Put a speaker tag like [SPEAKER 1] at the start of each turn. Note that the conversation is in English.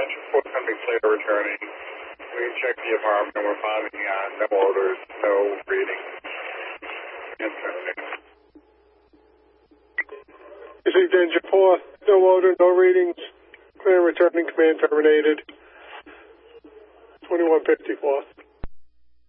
[SPEAKER 1] Dispatch report's going to be clear returning. We checked the apartment. We're finding no odors, no readings.
[SPEAKER 2] This is Danger 4. No odor, no readings. Clear returning. Command terminated. 2154.